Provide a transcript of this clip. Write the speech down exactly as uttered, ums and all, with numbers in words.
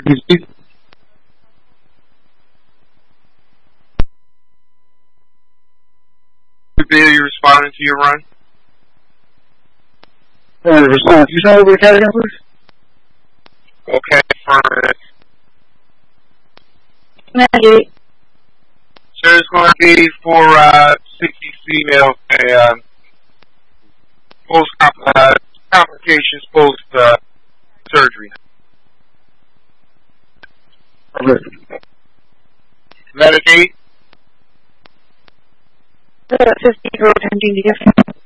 You responding to your run? Uh, response. You say over the cat again, please? Okay, affirmative. ninety-eight. So it's going to be for uh, sixty females, a uh, post uh, complications post uh, surgery. Okay. Meditate. fifty girls attempting to get